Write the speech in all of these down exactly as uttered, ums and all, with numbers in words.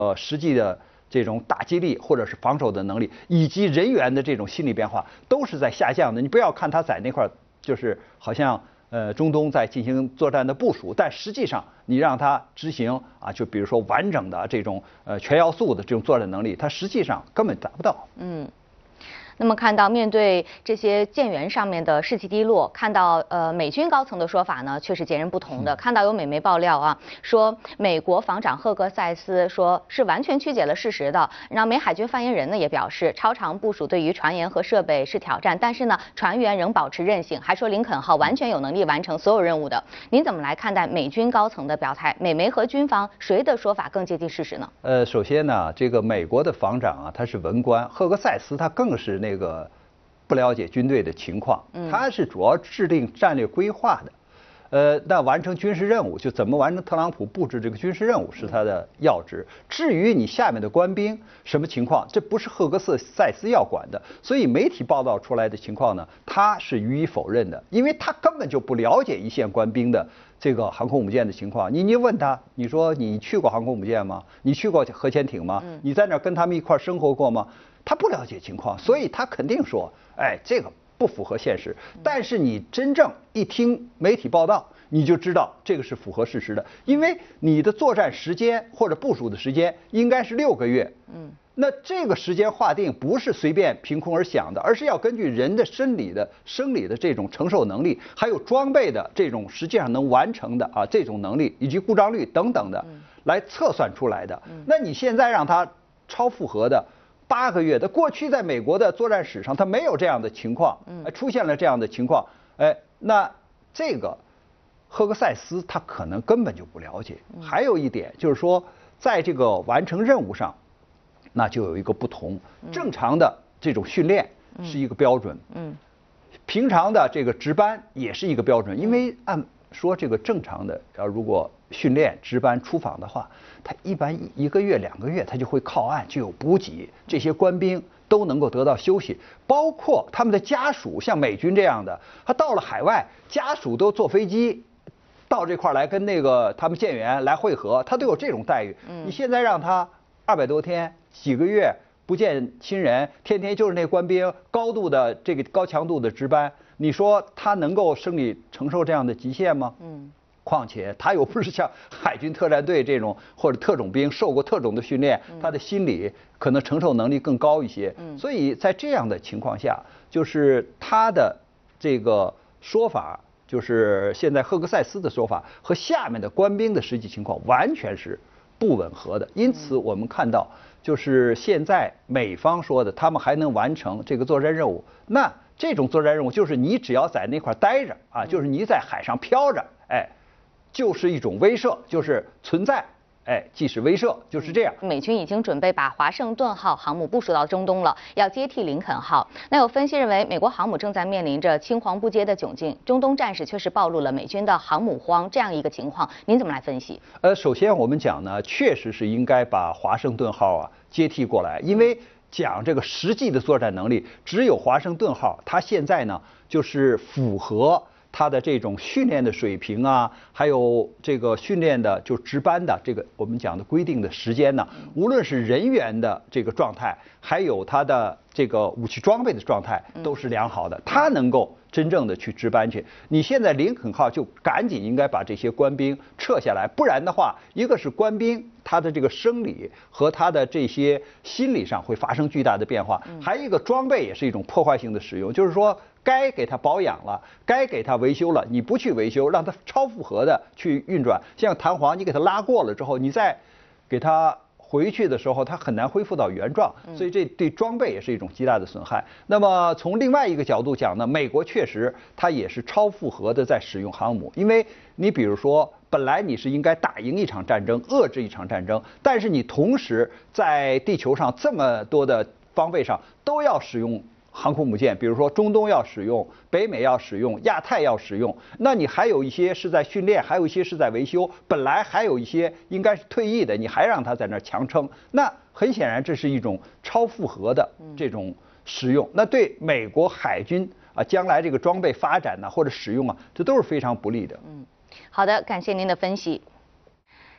呃实际的这种打击力或者是防守的能力，以及人员的这种心理变化，都是在下降的。你不要看他在那块儿就是好像呃中东在进行作战的部署，但实际上你让他执行啊，就比如说完整的这种呃全要素的这种作战能力，他实际上根本达不到。 嗯。那么看到面对这些舰员上面的士气低落，看到呃美军高层的说法呢，却是截然不同的。看到有美媒爆料啊，说美国防长赫格塞斯说是完全曲解了事实的。让美海军发言人呢也表示，超长部署对于船员和设备是挑战，但是呢船员仍保持韧性，还说林肯号完全有能力完成所有任务的。您怎么来看待美军高层的表态？美媒和军方谁的说法更接近事实呢？ 呃，首先呢，这个美国的防长啊，他是文官，赫格塞斯他更是那个不了解军队的情况，他是主要制定战略规划的，呃，那完成军事任务，就怎么完成特朗普布置这个军事任务是他的要职。至于你下面的官兵什么情况，这不是赫格塞斯要管的，所以媒体报道出来的情况呢，他是予以否认的，因为他根本就不了解一线官兵的这个航空母舰的情况。你你问他，你说你去过航空母舰吗？你去过核潜艇吗？你在那儿跟他们一块生活过吗？他不了解情况，所以他肯定说，哎，这个不符合现实。但是你真正一听媒体报道，你就知道这个是符合事实的，因为你的作战时间或者部署的时间应该是六个月。嗯，那这个时间划定不是随便凭空而想的，而是要根据人的生理的、生理的这种承受能力，还有装备的这种实际上能完成的啊这种能力，以及故障率等等的来测算出来的。那你现在让它超负荷的。八个月的，过去在美国的作战史上，它没有这样的情况，哎，出现了这样的情况，哎，那这个赫格塞斯他可能根本就不了解。还有一点就是说，在这个完成任务上，那就有一个不同。正常的这种训练是一个标准，嗯，平常的这个值班也是一个标准，因为按说这个正常的，要如果训练值班出访的话，他一般一个月两个月他就会靠岸，就有补给，这些官兵都能够得到休息，包括他们的家属，像美军这样的，他到了海外，家属都坐飞机到这块来跟那个他们舰员来会合，他都有这种待遇。你现在让他二百多天几个月不见亲人，天天就是那官兵高度的这个高强度的值班，你说他能够生理承受这样的极限吗？嗯。况且他又不是像海军特战队这种或者特种兵受过特种的训练，他的心理可能承受能力更高一些。所以在这样的情况下，就是他的这个说法，就是现在赫格塞斯的说法和下面的官兵的实际情况完全是不吻合的。因此我们看到，就是现在美方说的，他们还能完成这个作战任务，那这种作战任务就是你只要在那块待着啊，就是你在海上飘着，哎。就是一种威慑，就是存在，哎，即是威慑，就是这样。 美军已经准备把华盛顿号航母部署到中东了，要接替林肯号。那有分析认为，美国航母正在面临着青黄不接的窘境，中东战事确实暴露了美军的航母荒这样一个情况。您怎么来分析？ 呃，首先我们讲呢，确实是应该把华盛顿号啊接替过来，因为讲这个实际的作战能力，只有华盛顿号，它现在呢就是符合。它的这种训练的水平啊，还有这个训练的就值班的这个我们讲的规定的时间呢，无论是人员的这个状态，还有它的这个武器装备的状态，都是良好的。它能够真正的去值班去。你现在林肯号就赶紧应该把这些官兵撤下来，不然的话，一个是官兵他的这个生理和他的这些心理上会发生巨大的变化，还有一个装备也是一种破坏性的使用，就是说。该给它保养了，该给它维修了，你不去维修，让它超负荷的去运转。像弹簧，你给它拉过了之后，你再给它回去的时候，它很难恢复到原状，所以这对装备也是一种极大的损害。那么从另外一个角度讲呢，美国确实它也是超负荷的在使用航母，因为你比如说，本来你是应该打赢一场战争，遏制一场战争，但是你同时在地球上这么多的方位上都要使用。航空母舰，比如说中东要使用，北美要使用，亚太要使用，那你还有一些是在训练，还有一些是在维修，本来还有一些应该是退役的，你还让他在那儿强撑，那很显然这是一种超负荷的这种使用，那对美国海军啊将来这个装备发展呢或者使用啊，这都是非常不利的。 嗯，好的，感谢您的分析。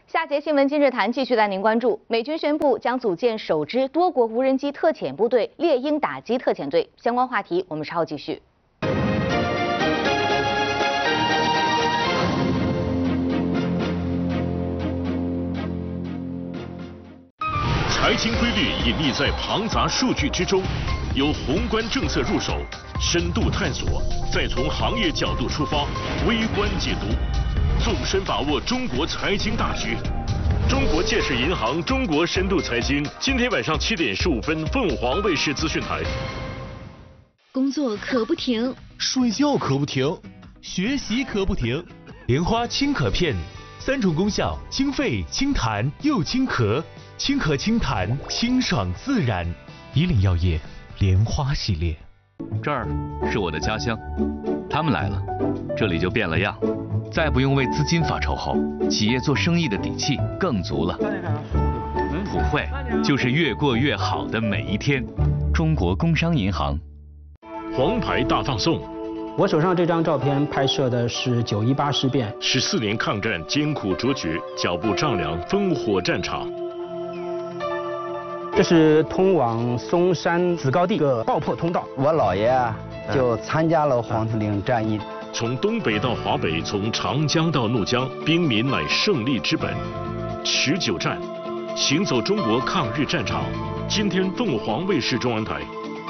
下节新闻今日谈继续带您关注，美军宣布将组建首支多国无人机特遣部队——猎鹰打击特遣队。相关话题我们稍后继续。 财经规律隐匿在庞杂数据之中，由宏观政策入手，深度探索，再从行业角度出发，微观解读。 纵深把握中国财经大局，中国建设银行中国深度财经，今天晚上七点十五分，凤凰卫视资讯台。 工作可不停， 睡觉可不停，学习可不停。莲花清咳片，三种功效：清肺、清痰又清咳，清咳清痰，清爽自然。以岭药业莲花系列。 这儿是我的家乡，他们来了，这里就变了样。 再不用为资金发愁后，企业做生意的底气更足了。普惠就是越过越好的每一天。中国工商银行。 黄牌大放送。 我手上这张照片拍摄的是九一八事变。 十四年抗战艰苦卓绝，脚步丈量烽火战场。 这是通往嵩山紫高地的爆破通道。 我姥爷啊，就参加了黄土岭战役。 从东北到华北，从长江到怒江，兵民乃胜利之本。持久战，行走中国抗日战场。今天凤凰卫视中文台。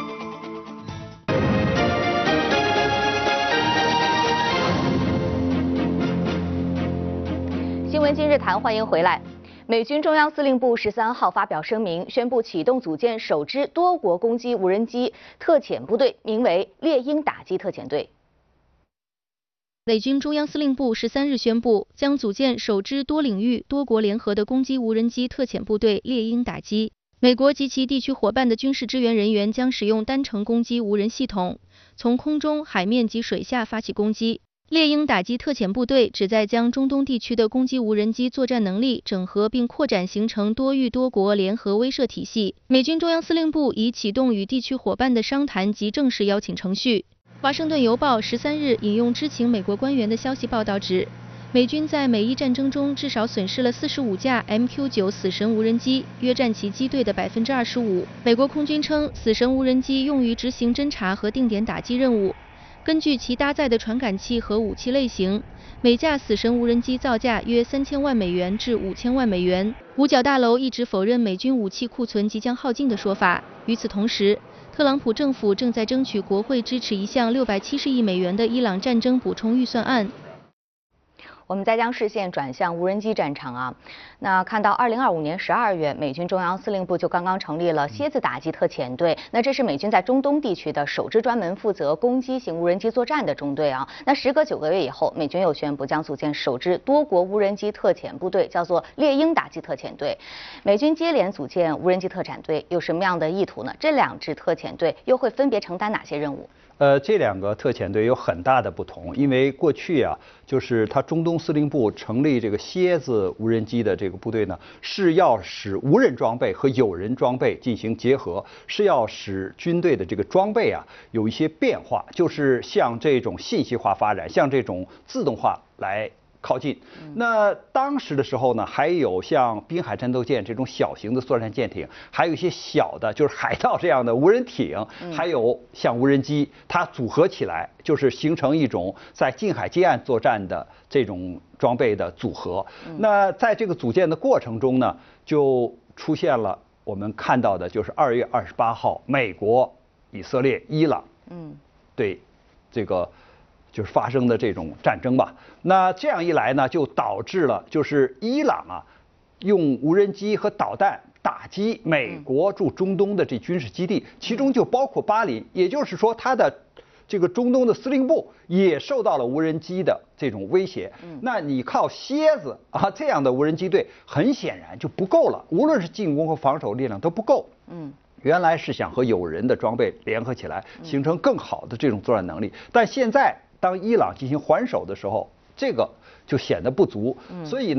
新闻今日谈，欢迎回来。美军中央司令部十三号发表声明，宣布启动组建首支多国攻击无人机特遣部队，名为猎鹰打击特遣队。 美军中央司令部十三日宣布，将组建首支多领域、多国联合的攻击无人机特遣部队“猎鹰打击”。美国及其地区伙伴的军事支援人员将使用单程攻击无人系统，从空中、海面及水下发起攻击。猎鹰打击特遣部队旨在将中东地区的攻击无人机作战能力整合并扩展，形成多域多国联合威慑体系。美军中央司令部已启动与地区伙伴的商谈及正式邀请程序。 华盛顿邮报十三日引用知情美国官员的消息报道指，美军在美伊战争中至少损失了四十五架 M Q 九死神无人机，约占其机队的百分之二十五。美国空军称，死神无人机用于执行侦察和定点打击任务。根据其搭载的传感器和武器类型，每架死神无人机造价约三千万美元至五千万美元。五角大楼一直否认美军武器库存即将耗尽的说法。与此同时， 特朗普政府正在争取国会支持一项六百七十亿美元的伊朗战争补充预算案。 我们再将视线转向无人机战场啊，那看到二零二五年十二月，美军中央司令部就刚刚成立了蝎子打击特遣队，那这是美军在中东地区的首支专门负责攻击型无人机作战的中队啊。那时隔九个月以后，美军又宣布将组建首支多国无人机特遣部队，叫做猎鹰打击特遣队。美军接连组建无人机特遣队，有什么样的意图呢？这两支特遣队又会分别承担哪些任务？ 呃，这两个特遣队有很大的不同，因为过去啊，就是他中东司令部成立这个蝎子无人机的这个部队呢，是要使无人装备和有人装备进行结合，是要使军队的这个装备啊有一些变化，就是向这种信息化发展，向这种自动化来 靠近。那当时的时候呢，还有像滨海战斗舰这种小型的作战舰艇，还有一些小的，就是海盗这样的无人艇，还有像无人机，它组合起来就是形成一种在近海接岸作战的这种装备的组合。那在这个组建的过程中呢，就出现了我们看到的，就是二月二十八号，美国、以色列、伊朗，嗯，对这个 就是发生的这种战争吧，那这样一来呢，就导致了就是伊朗啊，用无人机和导弹打击美国驻中东的这军事基地，其中就包括巴林，也就是说，它的这个中东的司令部也受到了无人机的这种威胁。那你靠蝎子啊这样的无人机队，很显然就不够了，无论是进攻和防守力量都不够。嗯。 原来是想和有人的装备联合起来，形成更好的这种作战能力，但现在当伊朗进行还手的时候，这个就显得不足。所以呢，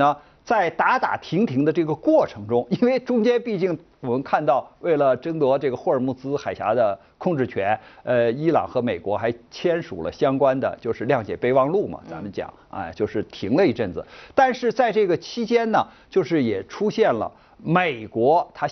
在打打停停的这个过程中，因为中间毕竟我们看到，为了争夺这个霍尔木兹海峡的控制权，呃，伊朗和美国还签署了相关的就是谅解备忘录嘛，咱们讲，哎，就是停了一阵子。但是在这个期间呢，就是也出现了美国它